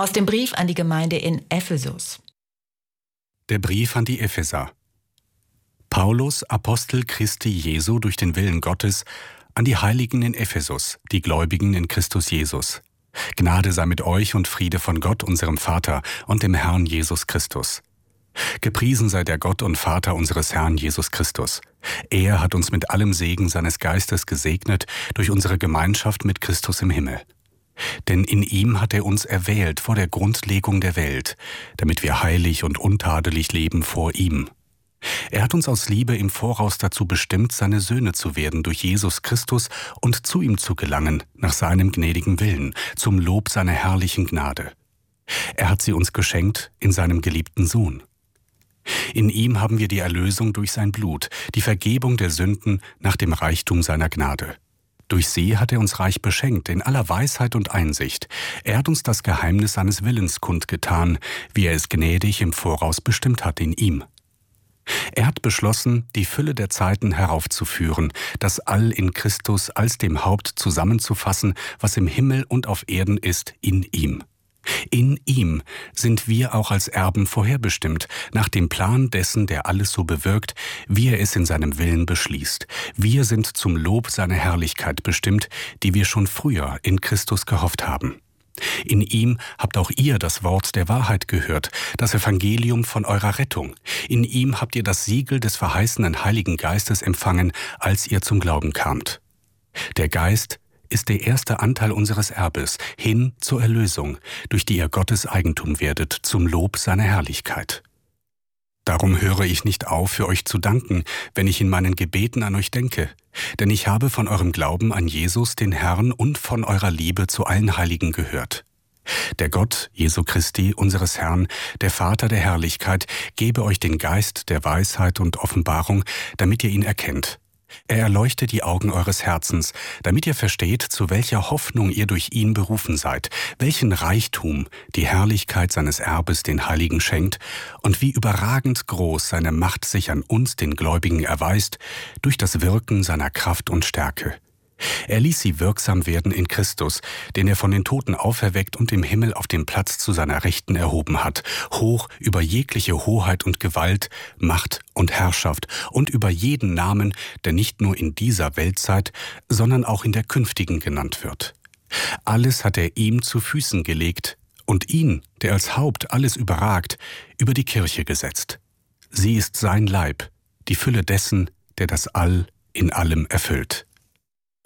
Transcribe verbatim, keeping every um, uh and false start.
Aus dem Brief an die Gemeinde in Ephesus. Der Brief an die Epheser. Paulus, Apostel Christi Jesu durch den Willen Gottes, an die Heiligen in Ephesus, die Gläubigen in Christus Jesus. Gnade sei mit euch und Friede von Gott, unserem Vater und dem Herrn Jesus Christus. Gepriesen sei der Gott und Vater unseres Herrn Jesus Christus. Er hat uns mit allem Segen seines Geistes gesegnet durch unsere Gemeinschaft mit Christus im Himmel. Denn in ihm hat er uns erwählt vor der Grundlegung der Welt, damit wir heilig und untadelig leben vor ihm. Er hat uns aus Liebe im Voraus dazu bestimmt, seine Söhne zu werden durch Jesus Christus und zu ihm zu gelangen, nach seinem gnädigen Willen, zum Lob seiner herrlichen Gnade. Er hat sie uns geschenkt in seinem geliebten Sohn. In ihm haben wir die Erlösung durch sein Blut, die Vergebung der Sünden nach dem Reichtum seiner Gnade. Durch sie hat er uns reich beschenkt in aller Weisheit und Einsicht. Er hat uns das Geheimnis seines Willens kundgetan, wie er es gnädig im Voraus bestimmt hat in ihm. Er hat beschlossen, die Fülle der Zeiten heraufzuführen, das All in Christus als dem Haupt zusammenzufassen, was im Himmel und auf Erden ist, in ihm. In ihm sind wir auch als Erben vorherbestimmt, nach dem Plan dessen, der alles so bewirkt, wie er es in seinem Willen beschließt. Wir sind zum Lob seiner Herrlichkeit bestimmt, die wir schon früher in Christus gehofft haben. In ihm habt auch ihr das Wort der Wahrheit gehört, das Evangelium von eurer Rettung. In ihm habt ihr das Siegel des verheißenen Heiligen Geistes empfangen, als ihr zum Glauben kamt. Der Geist ist der erste Anteil unseres Erbes hin zur Erlösung, durch die ihr Gottes Eigentum werdet, zum Lob seiner Herrlichkeit. Darum höre ich nicht auf, für euch zu danken, wenn ich in meinen Gebeten an euch denke, denn ich habe von eurem Glauben an Jesus, den Herrn, und von eurer Liebe zu allen Heiligen gehört. Der Gott, Jesu Christi, unseres Herrn, der Vater der Herrlichkeit, gebe euch den Geist der Weisheit und Offenbarung, damit ihr ihn erkennt. Er erleuchte die Augen eures Herzens, damit ihr versteht, zu welcher Hoffnung ihr durch ihn berufen seid, welchen Reichtum die Herrlichkeit seines Erbes den Heiligen schenkt und wie überragend groß seine Macht sich an uns, den Gläubigen, erweist, durch das Wirken seiner Kraft und Stärke. Er ließ sie wirksam werden in Christus, den er von den Toten auferweckt und im Himmel auf den Platz zu seiner Rechten erhoben hat, hoch über jegliche Hoheit und Gewalt, Macht und Herrschaft und über jeden Namen, der nicht nur in dieser Weltzeit, sondern auch in der künftigen genannt wird. Alles hat er ihm zu Füßen gelegt und ihn, der als Haupt alles überragt, über die Kirche gesetzt. Sie ist sein Leib, die Fülle dessen, der das All in allem erfüllt.